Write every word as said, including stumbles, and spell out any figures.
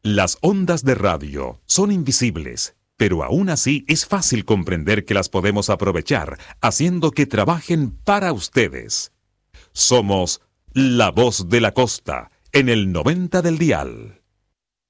Las ondas de radio son invisibles, pero aún así es fácil comprender que las podemos aprovechar, haciendo que trabajen para ustedes. Somos La Voz de la Costa, en el noventa del dial.